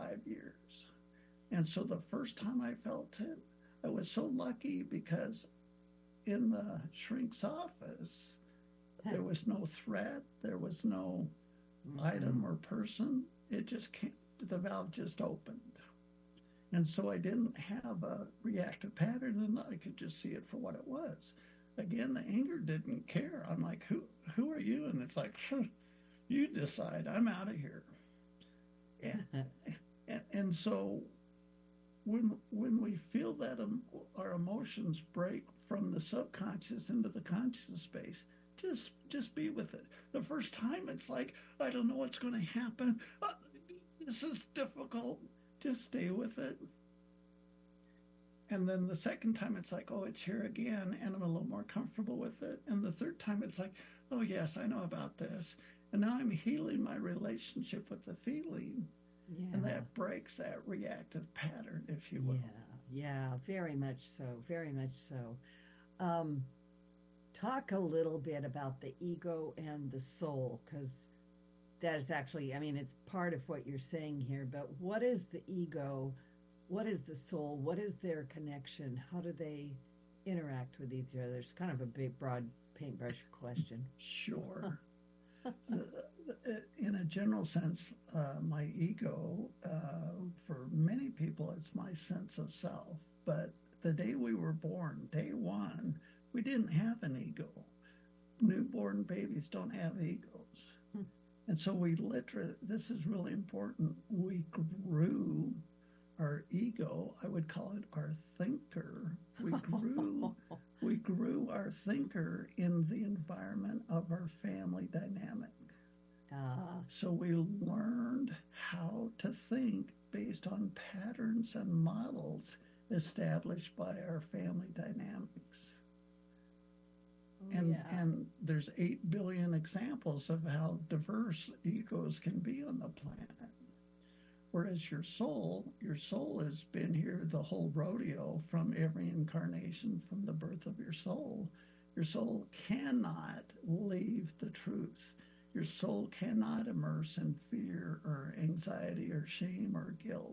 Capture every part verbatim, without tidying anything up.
five years. And so the first time I felt it, I was so lucky because in the shrink's office, there was no threat, there was no Mm-hmm. item or person. It just came, the valve just opened. And so I didn't have a reactive pattern and I could just see it for what it was. Again, the anger didn't care. I'm like, who who are you? And it's like, you decide, I'm out of here. And, and, and so when when we feel that um, our emotions break from the subconscious into the conscious space, just just be with it. The first time it's like, I don't know what's going to happen. Uh, this is difficult. Just stay with it. And then the second time it's like, oh, it's here again, and I'm a little more comfortable with it. And the third time it's like, oh yes, I know about this. And now I'm healing my relationship with the feeling. And Yeah. that breaks that reactive pattern, if you will. Yeah. Yeah. Very much so. Very much so. Um, talk a little bit about the ego and the soul, because that is actually, I mean, it's part of what you're saying here, but what is the ego? What is the soul? What is their connection? How do they interact with each other? It's kind of a big, broad paintbrush question. Sure. The, the, in a general sense, uh, my ego, uh, for many people, it's my sense of self. But the day we were born, day one, we didn't have an ego. Newborn babies don't have egos. And so we literally, this is really important, we grew our ego, I would call it our thinker. We grew we grew our thinker in the environment of our family dynamic. Ah, So we learned how to think based on patterns and models established by our family dynamics. oh And yeah. and there's eight billion examples of how diverse egos can be on the planet. Whereas your soul, your soul has been here the whole rodeo from every incarnation from the birth of your soul. Your soul cannot leave the truth. Your soul cannot immerse in fear or anxiety or shame or guilt.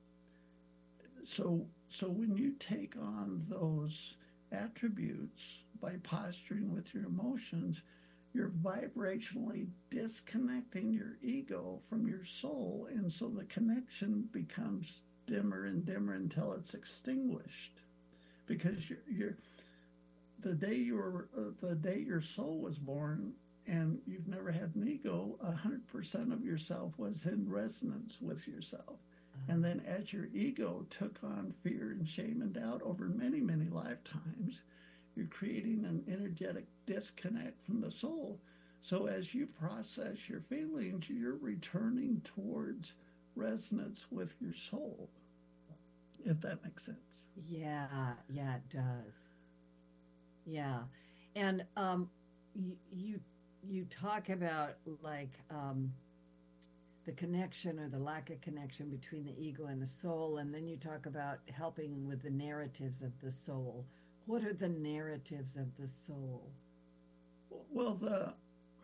So, so when you take on those attributes by posturing with your emotions, you're vibrationally disconnecting your ego from your soul, and so the connection becomes dimmer and dimmer until it's extinguished. Because you're, you're the day you were uh, the day your soul was born, and you've never had an ego, a hundred percent of yourself was in resonance with yourself. And then as your ego took on fear and shame and doubt over many, many lifetimes, you're creating an energetic disconnect from the soul. So as you process your feelings, you're returning towards resonance with your soul, if that makes sense. Yeah, yeah, it does. Yeah. And um you you, you talk about like um the connection or the lack of connection between the ego and the soul, and then you talk about helping with the narratives of the soul. What are the narratives of the soul? Well, the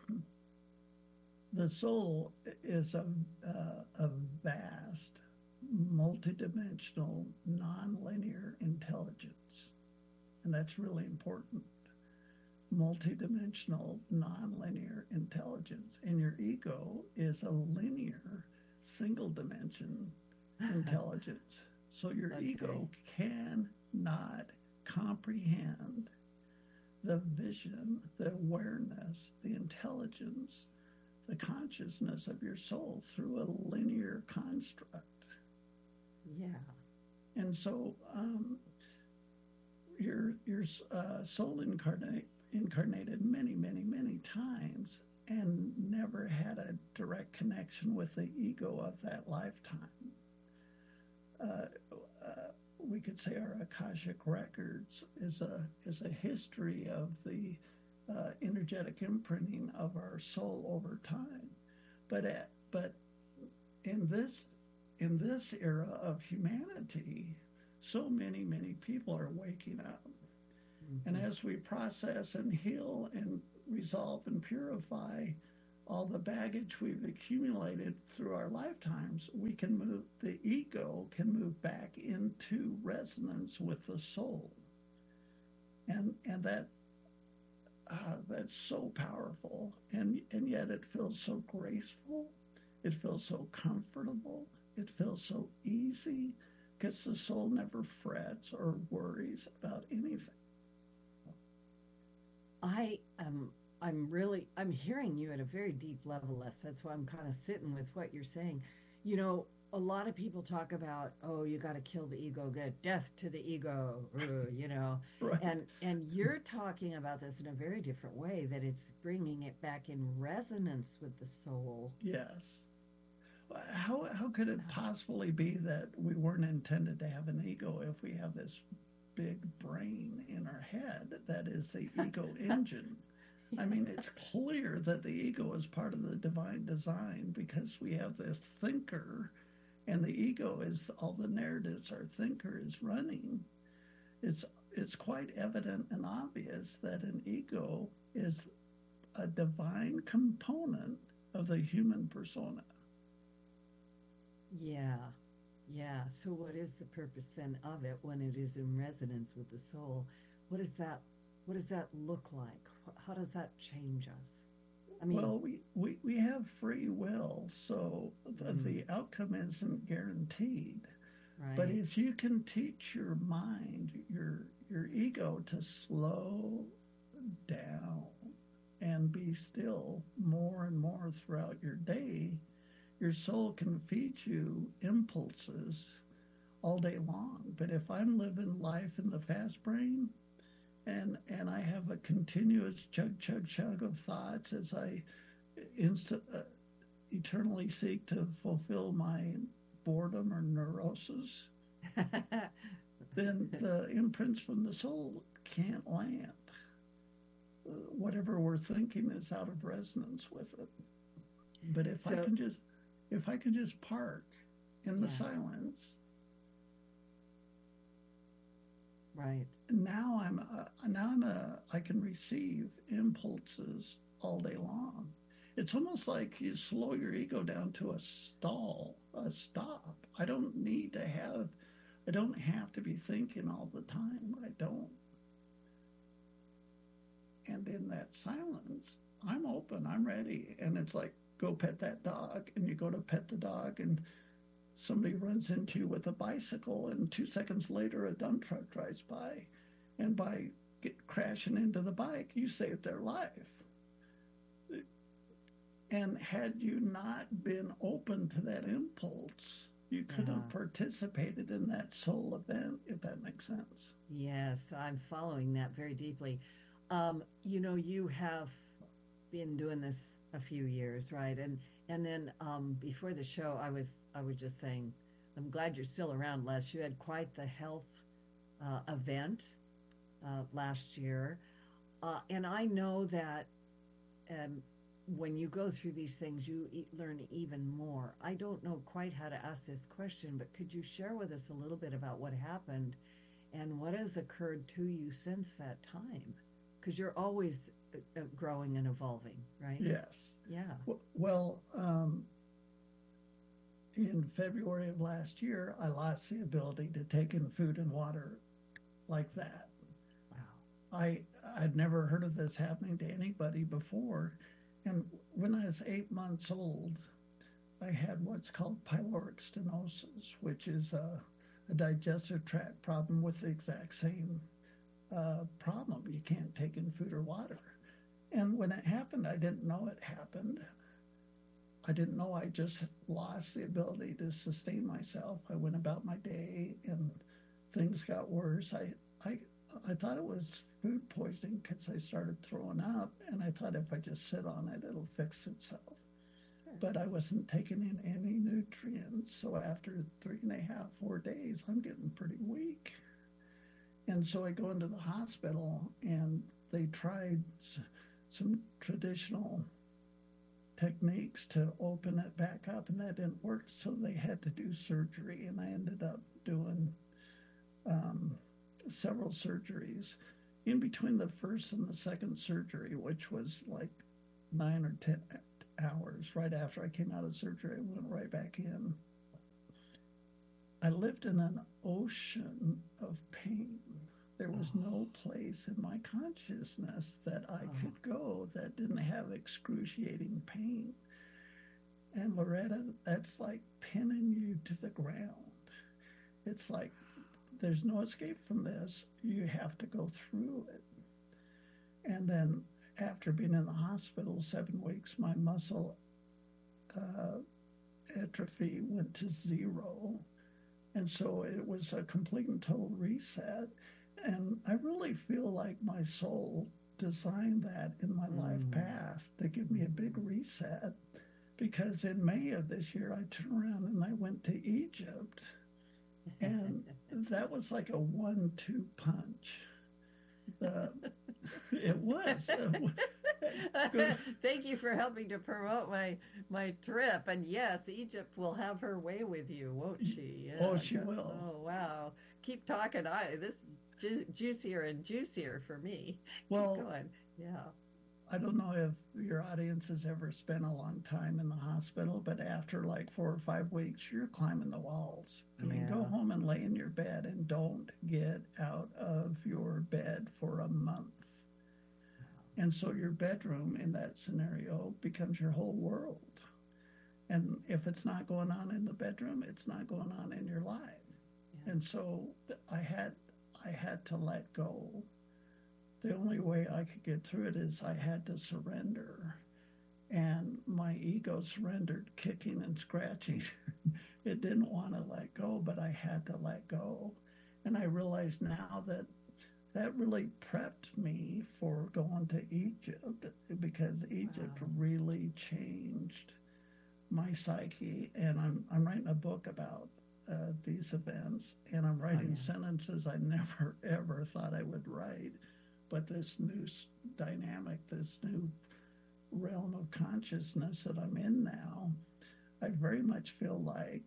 the soul is a, uh, a vast, multidimensional, nonlinear intelligence. And that's really important. Multidimensional, nonlinear intelligence. And your ego is a linear, single dimension intelligence. So your Okay. ego cannot comprehend the vision, the awareness, the intelligence, the consciousness of your soul through a linear construct. Yeah. And so um, your your uh, soul incarnate incarnated many, many, many times and never had a direct connection with the ego of that lifetime. Uh, uh, we could say our Akashic records is a is a history of the uh, energetic imprinting of our soul over time. But at, but in this in this era of humanity, so many many people are waking up, and Hmm. as we process and heal and resolve and purify all the baggage we've accumulated through our lifetimes, we can move, the ego can move back into resonance with the soul. And, and that, uh, that's so powerful. And, and yet it feels so graceful. It feels so comfortable. It feels so easy because the soul never frets or worries about anything. I am I'm really I'm hearing you at a very deep level, Les. That's why I'm kind of sitting with what you're saying. You know, a lot of people talk about, oh, you got to kill the ego, get death to the ego, uh, you know, Right. and and you're talking about this in a very different way. That it's bringing it back in resonance with the soul. Yes. How, how could it possibly be that we weren't intended to have an ego if we have this big brain in our head that is the ego engine? I mean, it's clear that the ego is part of the divine design because we have this thinker, and the ego is all the narratives our thinker is running. It's it's quite evident and obvious that an ego is a divine component of the human persona. Yeah, yeah. So, what is the purpose then of it when it is in resonance with the soul? What is that? What does that look like? How does that change us? I mean, Well, we, we, we have free will, so the, mm, the outcome isn't guaranteed. But right. if you can teach your mind, your your ego to slow down and be still more and more throughout your day, your soul can feed you impulses all day long. But if I'm living life in the fast brain, and and I have a continuous chug chug chug of thoughts as I insta- uh, eternally seek to fulfill my boredom or neurosis, then the imprints from the soul can't land. Uh, whatever we're thinking is out of resonance with it. But if I So, can just, if I can just park in the yeah, silence, right. now I'm a, now I'm a, I can receive impulses all day long. It's almost like you slow your ego down to a stall, a stop. I don't need to have, I don't have to be thinking all the time. I don't. And in that silence, I'm open, I'm ready. And it's like, go pet that dog. And you go to pet the dog, and somebody runs into you with a bicycle, and two seconds later, a dump truck drives by. And by get, crashing into the bike, you saved their life. And had you not been open to that impulse, you could Yeah. have participated in that soul event, if that makes sense. Yes, I'm following that very deeply. Um, you know, you have been doing this a few years, right? And and then um, before the show, I was I was just saying, I'm glad you're still around, Les. You had quite the health uh, event uh, last year, uh, and I know that um, when you go through these things, you e- learn even more. I don't know quite how to ask this question, but could you share with us a little bit about what happened and what has occurred to you since that time? Because you're always uh, uh, growing and evolving, right? Yes. Yeah. Well, um, in February of last year, I lost the ability to take in food and water like that. Wow. I I'd never heard of this happening to anybody before, and when I was eight months old, I had what's called pyloric stenosis, which is a, a digestive tract problem with the exact same uh, problem. You can't take in food or water. And when it happened, I didn't know it happened. I didn't know I just lost the ability to sustain myself. I went about my day, and things got worse. I I I thought it was food poisoning because I started throwing up, and I thought if I just sit on it, it'll fix itself. Sure. But I wasn't taking in any nutrients. So after three and a half, four days, I'm getting pretty weak. And so I go into the hospital, and they tried some traditional techniques to open it back up, and that didn't work. So they had to do surgery, and I ended up doing um, several surgeries. In between the first and the second surgery, which was like nine or ten hours. Right after I came out of surgery, I went right back in. I lived in an ocean of pain. There was Oh. no place in my consciousness that I Oh. could go that didn't have excruciating pain. And Loretta, that's like pinning you to the ground. It's like there's no escape from this. You have to go through it. And then after being in the hospital seven weeks, my muscle uh, atrophy went to zero. And so it was a complete and total reset. And I really feel like my soul designed that in my mm. life path to give me a big reset. Because in May of this year, I turned around and I went to Egypt. And that was like a one two punch. Uh, it was. Thank you for helping to promote my my trip. And yes, Egypt will have her way with you, won't she? Yeah. Oh, she will. Oh, wow. Keep talking. I this ju- juicier and juicier for me. Well, Keep going. Yeah. I don't know if your audience has ever spent a long time in the hospital, but after like four or five weeks, you're climbing the walls. I yeah. mean, go home and lay in your bed and don't get out of your bed for a month. And so your bedroom in that scenario becomes your whole world. And if it's not going on in the bedroom, it's not going on in your life. Yeah. And so I had I had to let go. The only way I could get through it is I had to surrender. And my ego surrendered, kicking and scratching. It didn't want to let go, but I had to let go. And I realize now that that really prepped me for going to Egypt, because Egypt wow. really changed my psyche. And I'm I'm writing a book about uh, these events, and I'm writing oh, yeah. sentences I never, ever thought I would write. But this new dynamic, this new realm of consciousness that I'm in now, I very much feel like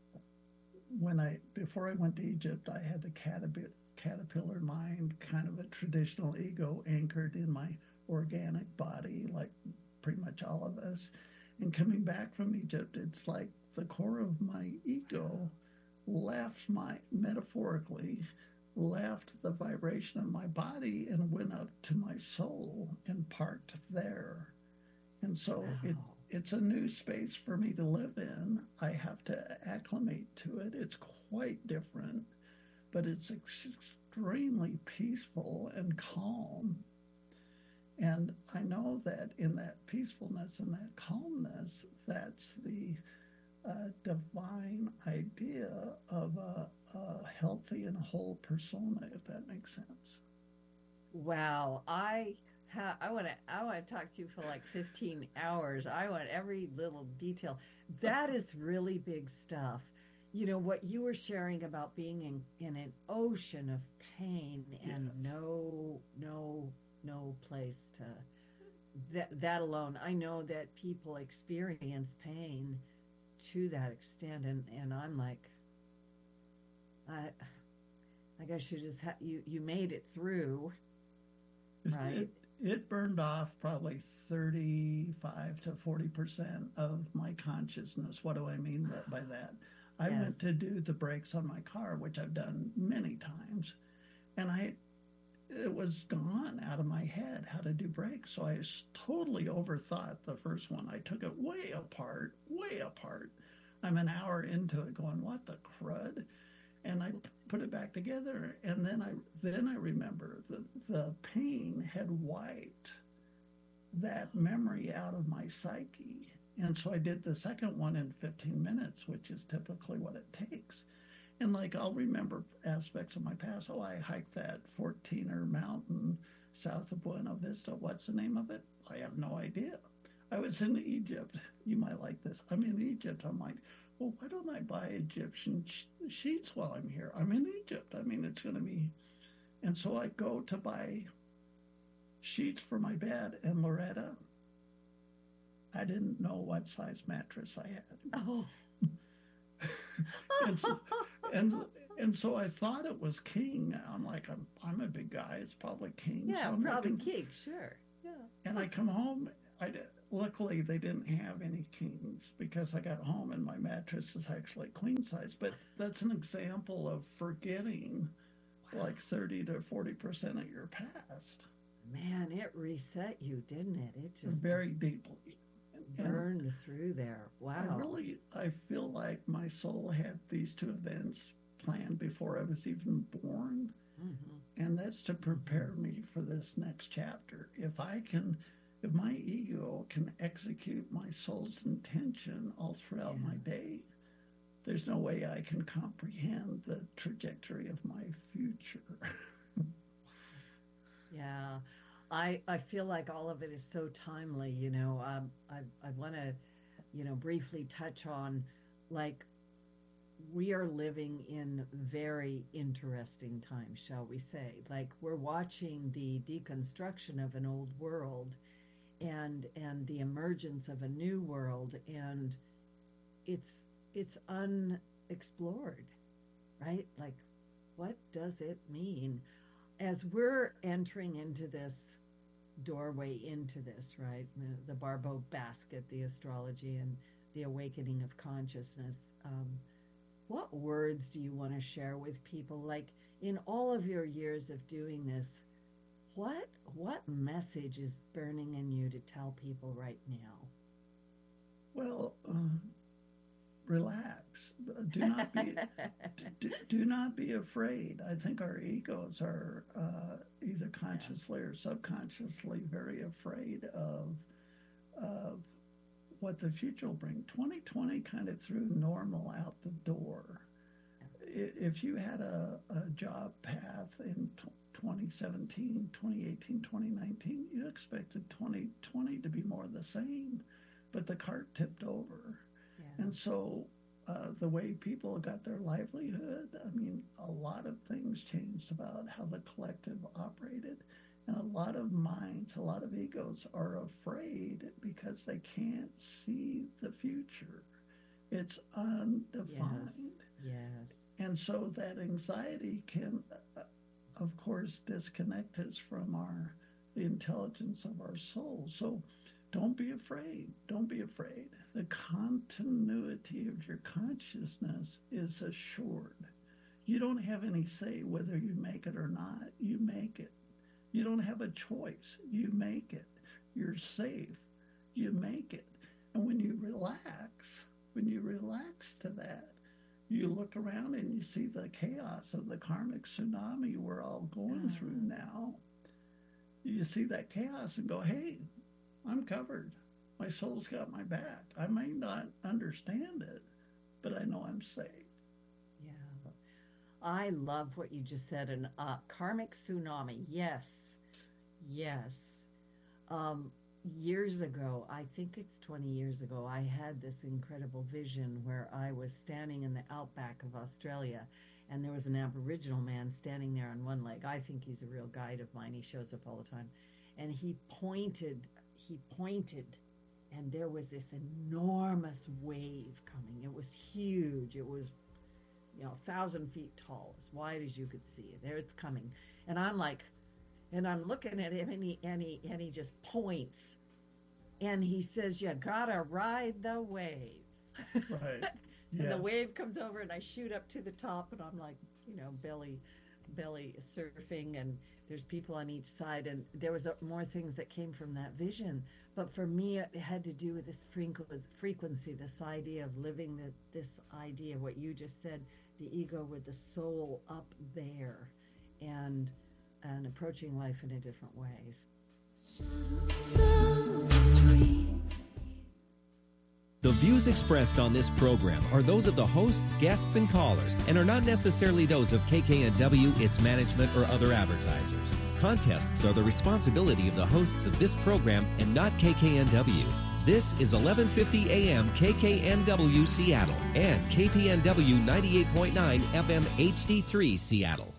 when I, before I went to Egypt, I had the caterpillar, caterpillar mind, kind of a traditional ego anchored in my organic body, like pretty much all of us. And coming back from Egypt, it's like the core of my ego left my, metaphorically, left the vibration of my body and went up to my soul and parked there. And so wow. it it's a new space for me to live in. I have to acclimate to it. It's quite different, but it's ex- extremely peaceful and calm. And I know that in that peacefulness and that calmness, that's the uh, divine idea of a, a healthy and whole persona, if that makes sense. Wow, I ha- I want to I want to talk to you for like fifteen hours. I want every little detail. That is really big stuff. You know what you were sharing about being in, in an ocean of pain and yes. no no no place to that that alone. I know that people experience pain to that extent, and, and I'm like, I I guess you just ha- you you made it through, right? It, it burned off probably thirty-five to forty percent of my consciousness. What do I mean by that? I yes. went to do the brakes on my car, which I've done many times, and I it was gone out of my head how to do brakes. So I totally overthought the first one. I took it way apart, way apart. I'm an hour into it going, what the crud? And I put it back together, and then I then I remember that the pain had wiped that memory out of my psyche. And so I did the second one in fifteen minutes, which is typically what it takes. And like I'll remember aspects of my past. Oh, I hiked that fourteener mountain south of Buena Vista. What's the name of it? I have no idea. I was in Egypt. You might like this. I'm in Egypt. I'm like, well, why don't I buy Egyptian sh- sheets while I'm here? I'm in Egypt. I mean, it's going to be... And so I go to buy sheets for my bed, and Loretta, I didn't know what size mattress I had. Oh. and, so, and and so I thought it was king. I'm like, I'm I'm a big guy. It's probably king. Yeah, so probably making, king. Sure. Yeah. And I come home. I luckily they didn't have any kings because I got home and my mattress is actually queen size. But that's an example of forgetting like thirty to forty percent of your past. Man, it reset you, didn't it? It just very deeply. burned and through there. Wow. I really, I feel like my soul had these two events planned before I was even born. Mm-hmm. And that's to prepare me for this next chapter. If I can, if my ego can execute my soul's intention all throughout yeah. my day, there's no way I can comprehend the trajectory of my future. Yeah. I, I feel like all of it is so timely, you know. Um, I, I want to, you know, briefly touch on, like, we are living in very interesting times, shall we say. Like, we're watching the deconstruction of an old world and and the emergence of a new world, and it's it's unexplored, right? Like, what does it mean? As we're entering into this doorway into this, right? The, the Barbeau basket, the astrology, and the awakening of consciousness. Um, what words do you want to share with people? Like, in all of your years of doing this, what what message is burning in you to tell people right now? Well, um, relax. Do not be do, do not be afraid. I think our egos are uh, either consciously or subconsciously very afraid of of what the future will bring. twenty twenty kind of threw normal out the door. If you had a, a job path in twenty seventeen, twenty eighteen, twenty nineteen, you expected twenty twenty to be more of the same, but the cart tipped over. Yeah. And so uh, the way people got their livelihood, I mean, a lot of things changed about how the collective operated. And a lot of minds, a lot of egos are afraid because they can't see the future. It's undefined. Yes. Yes. And so that anxiety can, uh, of course, disconnect us from our the intelligence of our soul. So don't be afraid. Don't be afraid. The continuity of your consciousness is assured. You don't have any say whether you make it or not. You make it. You don't have a choice. You make it. You're safe. You make it. And when you relax, when you relax to that, you look around and you see the chaos of the karmic tsunami we're all going through now. You see that chaos and go, hey, I'm covered. My soul's got my back. I may not understand it, but I know I'm safe. Yeah. I love what you just said. An uh, karmic tsunami. Yes. Yes. Um, years ago, I think it's twenty years ago, I had this incredible vision where I was standing in the outback of Australia, and there was an Aboriginal man standing there on one leg. I think he's a real guide of mine. He shows up all the time. And he pointed, he pointed, and there was this enormous wave coming. It was huge. It was, you know, a thousand feet tall, as wide as you could see it. There it's coming. And I'm like, and I'm looking at him, and he, and he, and he just points. And he says, you gotta ride the wave. Right. And yes. the wave comes over, and I shoot up to the top, and I'm like, you know, belly, belly surfing, and there's people on each side. And there was more things that came from that vision. But for me, it had to do with this frequency, this idea of living the, this idea of what you just said, the ego with the soul up there, and and approaching life in a different way. The views expressed on this program are those of the hosts, guests, and callers, and are not necessarily those of K K N W, its management, or other advertisers. Contests are the responsibility of the hosts of this program and not K K N W. This is eleven fifty A M K K N W Seattle and K P N W ninety-eight point nine F M H D three Seattle.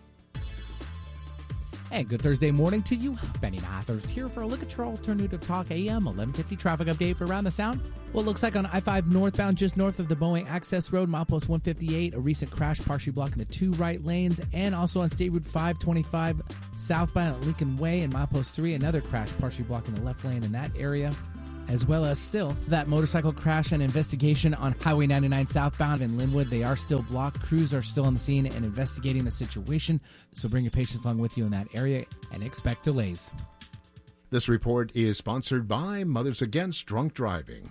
And good Thursday morning to you. Benny Mathers here for a look at your alternative talk A M eleven fifty traffic update for Around the Sound. Well, it looks like on I five northbound, just north of the Boeing Access Road, milepost one fifty-eight, a recent crash partially blocking the two right lanes, and also on State Route five twenty-five southbound at Lincoln Way and milepost three, another crash partially blocking the left lane in that area. as well as still that motorcycle crash and investigation on Highway ninety-nine southbound in Linwood. They are still blocked. Crews are still on the scene and investigating the situation, so bring your patients along with you in that area and expect delays. This report is sponsored by Mothers Against Drunk Driving.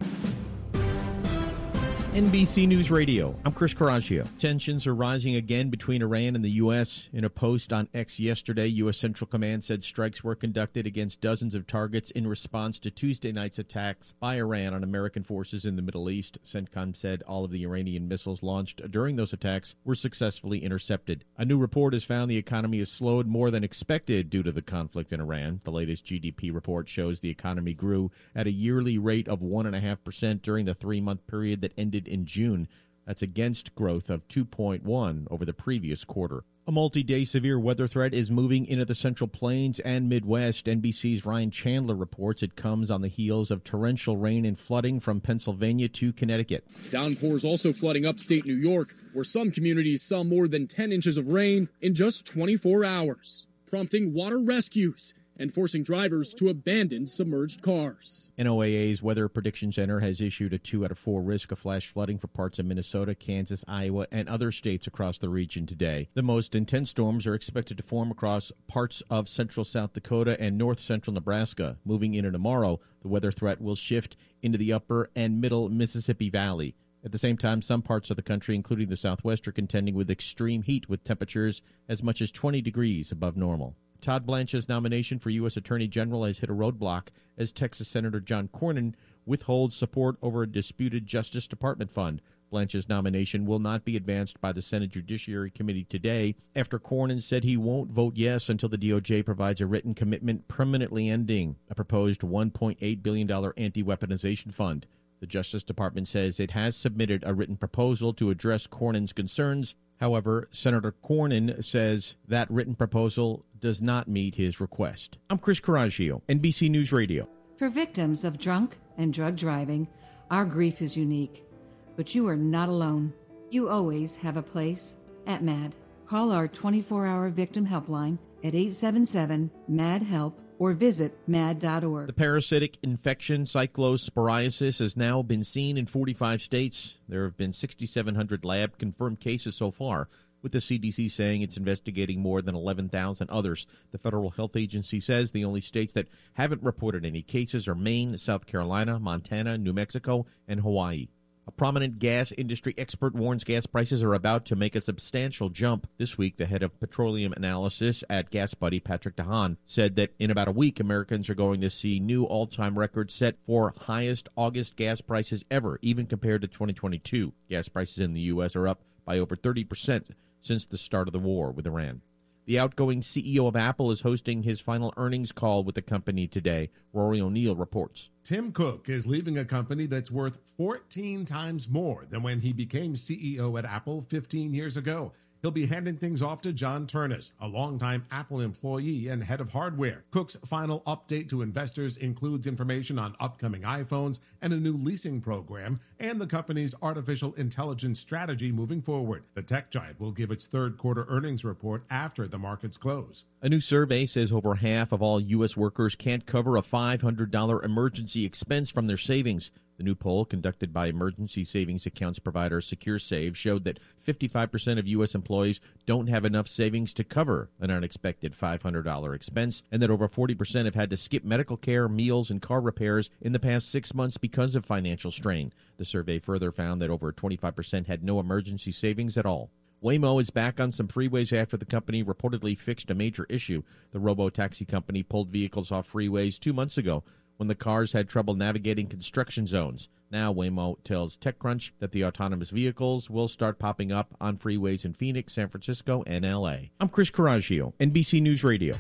N B C News Radio. I'm Chris Coraggio. Tensions are rising again between Iran and the U S. In a post on X yesterday, U S. Central Command said strikes were conducted against dozens of targets in response to Tuesday night's attacks by Iran on American forces in the Middle East. CENTCOM said all of the Iranian missiles launched during those attacks were successfully intercepted. A new report has found the economy has slowed more than expected due to the conflict in Iran. The latest G D P report shows the economy grew at a yearly rate of one point five percent during the three-month period that ended in June. That's against growth of two point one over the previous quarter. A multi-day severe weather threat is moving into the Central Plains and Midwest. N B C's Ryan Chandler reports it comes on the heels of torrential rain and flooding from Pennsylvania to Connecticut. Downpours also flooding upstate New York, where some communities saw more than ten inches of rain in just twenty-four hours, prompting water rescues and forcing drivers to abandon submerged cars. N O A A's Weather Prediction Center has issued a two out of four risk of flash flooding for parts of Minnesota, Kansas, Iowa, and other states across the region today. The most intense storms are expected to form across parts of central South Dakota and north central Nebraska. Moving into tomorrow, the weather threat will shift into the upper and middle Mississippi Valley. At the same time, some parts of the country, including the Southwest, are contending with extreme heat with temperatures as much as twenty degrees above normal. Todd Blanche's nomination for U S. Attorney General has hit a roadblock as Texas Senator John Cornyn withholds support over a disputed Justice Department fund. Blanche's nomination will not be advanced by the Senate Judiciary Committee today after Cornyn said he won't vote yes until the D O J provides a written commitment permanently ending a proposed one point eight billion dollars anti-weaponization fund. The Justice Department says it has submitted a written proposal to address Cornyn's concerns. However, Senator Cornyn says that written proposal does not meet his request. I'm Chris Coraggio, N B C News Radio. For victims of drunk and drug driving, our grief is unique. But you are not alone. You always have a place at MAD. Call our twenty-four hour victim helpline at eight seven seven, M A D, HELP or visit mad dot org. The parasitic infection cyclosporiasis has now been seen in forty-five states. There have been six thousand seven hundred lab-confirmed cases so far, with the C D C saying it's investigating more than eleven thousand others. The Federal Health Agency says the only states that haven't reported any cases are Maine, South Carolina, Montana, New Mexico, and Hawaii. A prominent gas industry expert warns gas prices are about to make a substantial jump. This week, the head of petroleum analysis at GasBuddy, Patrick DeHaan, said that in about a week, Americans are going to see new all-time records set for highest August gas prices ever, even compared to twenty twenty-two. Gas prices in the U S are up by over thirty percent since the start of the war with Iran. The outgoing C E O of Apple is hosting his final earnings call with the company today. Rory O'Neill reports. Tim Cook is leaving a company that's worth fourteen times more than when he became C E O at Apple fifteen years ago. He'll be handing things off to John Ternus, a longtime Apple employee and head of hardware. Cook's final update to investors includes information on upcoming iPhones and a new leasing program and the company's artificial intelligence strategy moving forward. The tech giant will give its third quarter earnings report after the markets close. A new survey says over half of all U S workers can't cover a five hundred dollars emergency expense from their savings. The new poll, conducted by emergency savings accounts provider SecureSave, showed that fifty-five percent of U S employees don't have enough savings to cover an unexpected five hundred dollars expense, and that over forty percent have had to skip medical care, meals, and car repairs in the past six months because of financial strain. The survey further found that over twenty-five percent had no emergency savings at all. Waymo is back on some freeways after the company reportedly fixed a major issue. The robo-taxi company pulled vehicles off freeways two months ago when the cars had trouble navigating construction zones. Now Waymo tells TechCrunch that the autonomous vehicles will start popping up on freeways in Phoenix, San Francisco, and L A. I'm Chris Coraggio, N B C News Radio.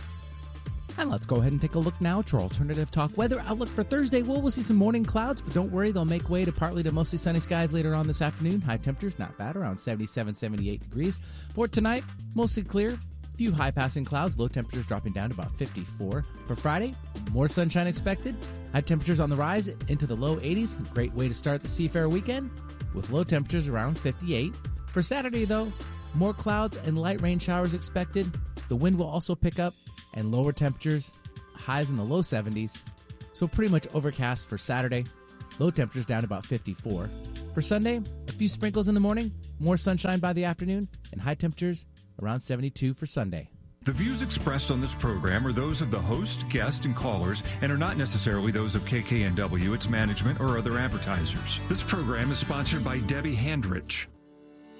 And let's go ahead and take a look now to our Alternative Talk weather outlook for Thursday. Well, we'll see some morning clouds, but don't worry, they'll make way to partly to mostly sunny skies later on this afternoon. High temperatures, not bad, around seventy-seven, seventy-eight degrees. For tonight, mostly clear. Few high-passing clouds, low temperatures dropping down to about fifty-four. For Friday, more sunshine expected. High temperatures on the rise into the low eighties. Great way to start the Seafair weekend with low temperatures around fifty-eight. For Saturday, though, more clouds and light rain showers expected. The wind will also pick up and lower temperatures, highs in the low seventies. so pretty much overcast for Saturday. Low temperatures down to about fifty-four. For Sunday, a few sprinkles in the morning, more sunshine by the afternoon, and high temperatures around seventy-two for Sunday. The views expressed on this program are those of the host, guest, and callers and are not necessarily those of K K N W, its management, or other advertisers. This program is sponsored by Debbie Handrich.